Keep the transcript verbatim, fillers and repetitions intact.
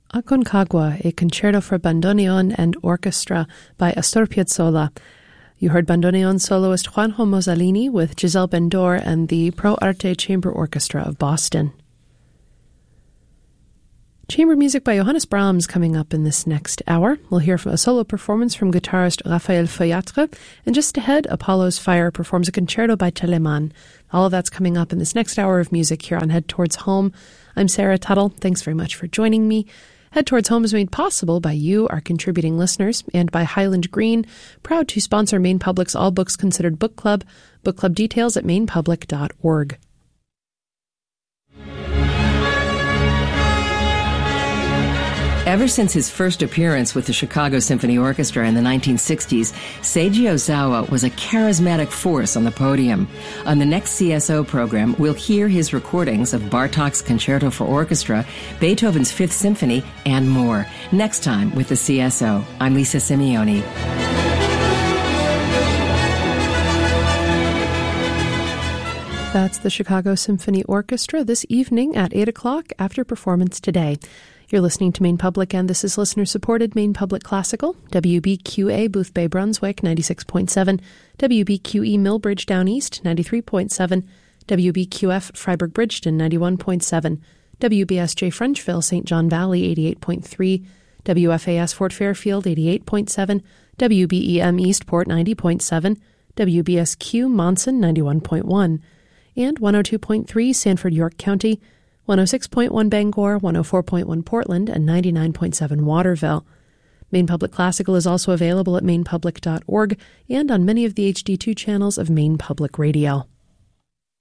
Aconcagua, a concerto for bandoneon and orchestra by Astor Piazzolla. You heard bandoneon soloist Juanjo Mozzolini with Giselle Bendor and the Pro Arte Chamber Orchestra of Boston. Chamber music by Johannes Brahms coming up in this next hour. We'll hear from a solo performance from guitarist Raphael Feuillatre, and just ahead, Apollo's Fire performs a concerto by Telemann. All of that's coming up in this next hour of music here on Head Towards Home. I'm Sarah Tuttle. Thanks very much for joining me. Head Towards Home is made possible by you, our contributing listeners, and by Highland Green, proud to sponsor Maine Public's All Books Considered Book Club. Book club details at maine public dot org. Ever since his first appearance with the Chicago Symphony Orchestra in the nineteen sixties, Seiji Ozawa was a charismatic force on the podium. On the next C S O program, we'll hear his recordings of Bartók's Concerto for Orchestra, Beethoven's Fifth Symphony, and more. Next time with the C S O. I'm Lisa Simeoni. That's the Chicago Symphony Orchestra this evening at eight o'clock after performance today. You're listening to Maine Public, and this is listener-supported Maine Public Classical, W B Q A Booth Bay, Brunswick, ninety-six point seven, W B Q E Millbridge Down East, ninety-three point seven, W B Q F Freiburg Bridgeton, ninety-one point seven, W B S J Frenchville, Saint John Valley, eighty-eight point three, W F A S Fort Fairfield, eighty-eight point seven, W B E M Eastport, ninety point seven, W B S Q Monson, ninety-one point one, and one oh two point three Sanford, York County, one oh six point one Bangor, one oh four point one Portland, and ninety-nine point seven Waterville. Maine Public Classical is also available at maine public dot org and on many of the H D two channels of Maine Public Radio.